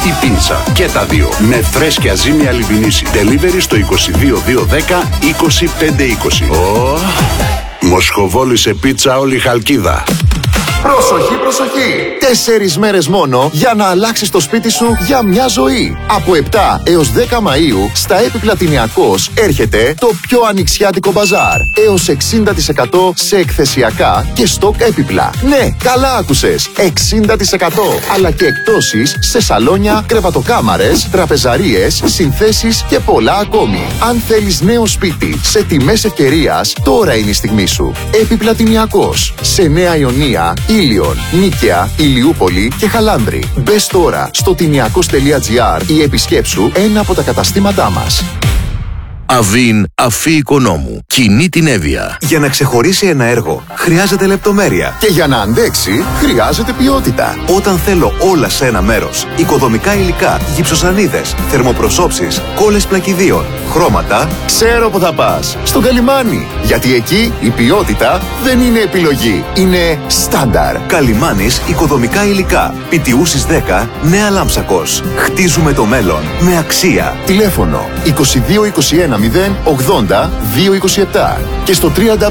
ή πίτσα. Και τα δύο. Με φρέσκια ζύμη Αλιμπινίση. Delivery στο 22210 25520. Μοσχοβόλησε πίτσα όλη η Χαλκίδα. Προσοχή, προσοχή! 4 μέρες μόνο για να αλλάξεις το σπίτι σου για μια ζωή. Από 7 έως 10 Μαΐου στα Έπιπλα Τηνιακός έρχεται το πιο ανοιξιάτικο μπαζάρ. Έως 60% σε εκθεσιακά και στοκ έπιπλα. Ναι, καλά άκουσες. 60%. Αλλά και εκπτώσεις σε σαλόνια, κρεβατοκάμαρες, τραπεζαρίες, συνθέσεις και πολλά ακόμη. Αν θέλεις νέο σπίτι σε τιμές ευκαιρίας, τώρα είναι η στιγμή σου. Έπιπλα Τηνιακός. Σε Νέα Ιωνία, Ήλιον, Νίκαια, Ηλιούπολη και Χαλάνδρη. Μπες τώρα στο tiniakos.gr ή επισκέψου ένα από τα καταστήματά μας. Αβίν Αφή Οικονόμου. Κινεί την Εύβοια. Για να ξεχωρίσει ένα έργο χρειάζεται λεπτομέρεια. Και για να αντέξει χρειάζεται ποιότητα. Όταν θέλω όλα σε ένα μέρος, οικοδομικά υλικά, γυψοσανίδες, θερμοπροσώψεις, κόλλες πλακιδίων, χρώματα, ξέρω που θα πας. Στο Καλιμάνι. Γιατί εκεί η ποιότητα δεν είναι επιλογή. Είναι στάνταρ. Καλιμάνις οικοδομικά υλικά. Πιτιούσης 10, Νέα Λάμψακος. Χτίζουμε το μέλλον με αξία. Τηλέφωνο 2221 080 227 και στο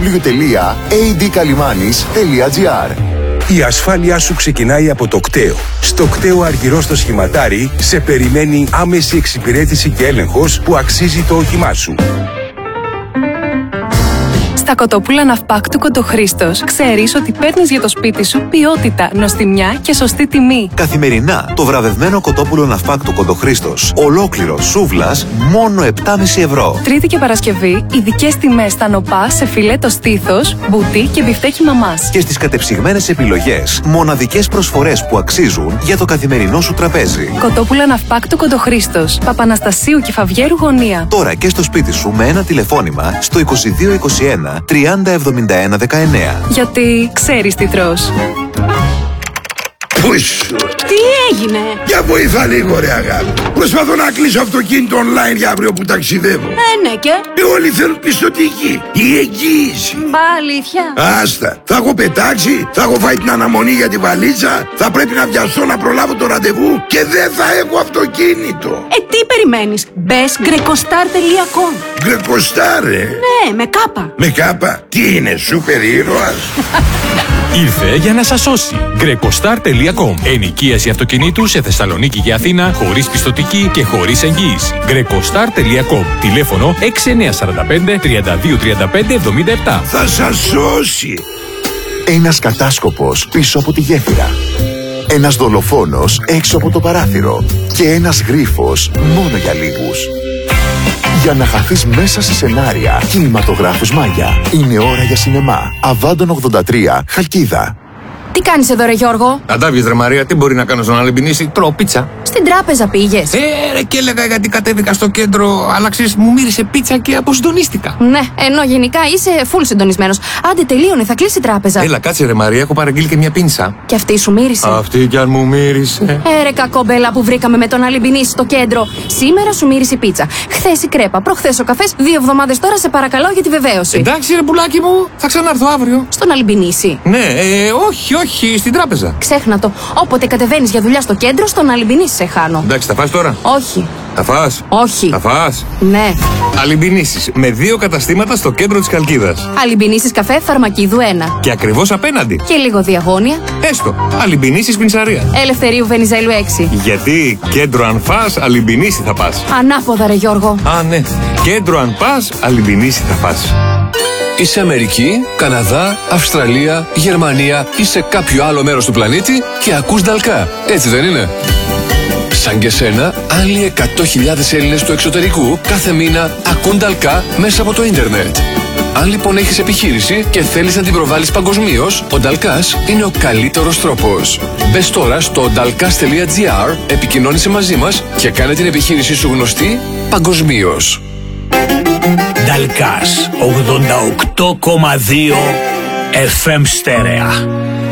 www.adkalimanis.gr. Η ασφάλειά σου ξεκινάει από το κταίο. Στο κταίο Αργυρός στο Σχηματάρι σε περιμένει άμεση εξυπηρέτηση και έλεγχος που αξίζει το όχημά σου. Στα κοτόπουλα Ναυπάκτου Κοντοχρήστος ξέρεις ότι παίρνεις για το σπίτι σου ποιότητα, νοστιμιά και σωστή τιμή. Καθημερινά το βραβευμένο κοτόπουλο Ναυπάκτου Κοντοχρήστος, ολόκληρο σούβλας, μόνο 7,5 ευρώ. Τρίτη και Παρασκευή, ειδικές τιμές στα νοπά σε φιλέτο στήθος, μπουτί και μπιφτέκι μαμάς. Και στις κατεψυγμένες επιλογές, μοναδικές προσφορές που αξίζουν για το καθημερινό σου τραπέζι. Κοτόπουλα Ναυπάκτου Κοντοχρήστος, Παπαναστασίου και Φαβιέρου γωνία. Τώρα και στο σπίτι σου με ένα τηλεφώνημα στο 2221 307119. Γιατί ξέρεις τι τρως. Πούσου. Τι έγινε? Για βοήθα λίγο ρε αγάπη. Προσπαθώ να κλείσω αυτοκίνητο online για αύριο που ταξιδεύω. Ναι και? Όλοι θέλουν πιστωτική. Η εγγύηση. Μπα, αλήθεια. Άστα. Θα έχω πετάξει, θα έχω φάει την αναμονή για τη βαλίτσα, θα πρέπει να βιαστώ να προλάβω το ραντεβού και δεν θα έχω αυτοκίνητο. Τι περιμένεις? Μπες grecostar.com. Grecostar, ρε. Ναι, με κάπα. Με κάπα. Τι είναι, σούπερ ήρωας? Ήρθε για να σας σώσει. Grecostar.com. Ενοικίαση αυτοκινήτου σε Θεσσαλονίκη και Αθήνα χωρίς πιστωτική και χωρίς εγγύηση. Grecostar.com. Τηλέφωνο 6945 3235 77. Θα σας σώσει. Ένας κατάσκοπος πίσω από τη γέφυρα. Ένας δολοφόνος έξω από το παράθυρο. Και ένας γρίφος μόνο για λίγους. Για να χαθείς μέσα σε σενάρια κινηματογράφους Μάγια. Είναι ώρα για σινεμά. Αβάντων 83, Χαλκίδα. Τι κάνεις εδώ ρε Γιώργο? Αντάβιες ρε Μαρία, τι μπορεί να κάνω στον Αλεμπινίση? Τρώω πίτσα. Στην τράπεζα πήγες? Ρε και έλεγα γιατί κατέβηκα στο κέντρο, αλλά ξέρεις μου μύρισε πίτσα και αποσυντονίστηκα. Ναι, ενώ γενικά είσαι full συντονισμένος. Άντε τελείωνε, θα κλείσει η τράπεζα. Έλα κάτσε ρε Μαρία, έχω παραγγείλει και μια πίνσα. Και αυτή σου μύρισε? Αυτή κι αν μου μύρισε. Ρε κακόμπελα που βρήκαμε με τον Αλεμπινίση στο κέντρο. Σήμερα σου μύρισε η πίτσα. Χθες η κρέπα, προχθές ο καφές, 2 εβδομάδες τώρα σε παρακαλώ για τη βεβαίωση. Εντάξει ρε πουλάκι μου, θα ξανάρθω αύριο. Στον Αλεμπινίση? Ναι, όχι, στην τράπεζα. Ξέχνα το. Όποτε κατεβαίνεις για δουλειά στο κέντρο, στον Αλεμπινίση σε χάνω. Εντάξει, θα φας τώρα? Όχι. Θα φας? Όχι. Θα φας? Ναι. Αλεμπινίσεις με 2 καταστήματα στο κέντρο της Χαλκίδας. Αλεμπινίσεις καφέ Φαρμακίδου 1. Και ακριβώς απέναντι. Και λίγο διαγώνια. Έστω. Αλεμπινίσεις πινσαρία. Ελευθερίου Βενιζέλου 6. Γιατί κέντρο αν φας, Αλεμπινίση θα πας. Ανάποδα ρε Γιώργο. Α, ναι. Κέντρο αν πας, Αλεμπινίση θα πας. Είσαι Αμερική, Καναδά, Αυστραλία, Γερμανία ή σε κάποιο άλλο μέρος του πλανήτη και ακούς Νταλκά. Έτσι δεν είναι? Σαν και σένα, άλλοι 100.000 Έλληνες του εξωτερικού κάθε μήνα ακούν Νταλκά μέσα από το ίντερνετ. Αν λοιπόν έχεις επιχείρηση και θέλεις να την προβάλλεις παγκοσμίως, ο Νταλκάς είναι ο καλύτερος τρόπος. Μπες τώρα στο dalkas.gr, επικοινώνησε μαζί μας και κάνε την επιχείρησή σου γνωστή παγκοσμίως. Dalkas 88,2 FM στέρεα.